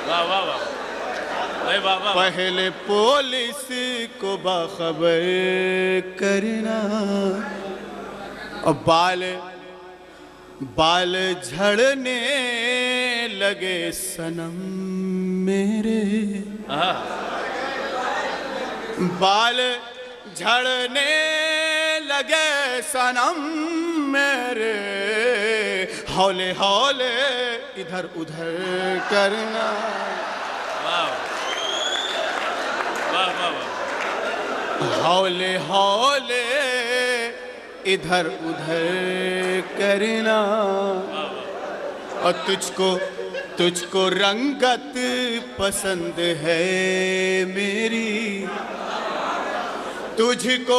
वाह वाह वाह, अरे वाह वाह। पहले पुलिस को बाखबर करना, और बाल झड़ने लगे सनम मेरे, बाल झड़ने लगे सनम मेरे, हौले हौले इधर उधर करना। वाह वाह वाह वाह, हौले हौले इधर उधर करना। और तुझको रंगत पसंद है मेरी, तुझको